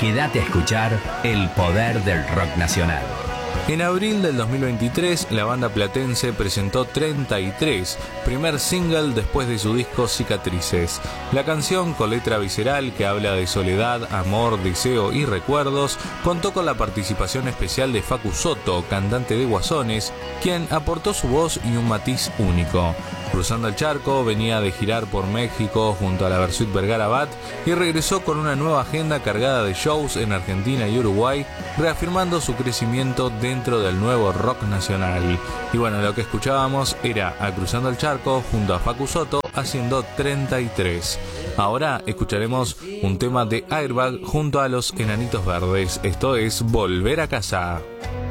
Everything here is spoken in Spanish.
Quédate a escuchar el poder del rock nacional. En abril del 2023, la banda platense presentó 33, primer single después de su disco Cicatrices. La canción, con letra visceral que habla de soledad, amor, deseo y recuerdos, contó con la participación especial de Facu Soto, cantante de Guasones, quien aportó su voz y un matiz único. Cruzando el Charco, venía de girar por México junto a la Versuit Vergara Bat y regresó con una nueva agenda cargada de shows en Argentina y Uruguay, reafirmando su crecimiento dentro del nuevo rock nacional. Y bueno, lo que escuchábamos era a Cruzando el Charco junto a Facu Soto haciendo 33. Ahora escucharemos un tema de Airbag junto a los Enanitos Verdes. Esto es Volver a Casa.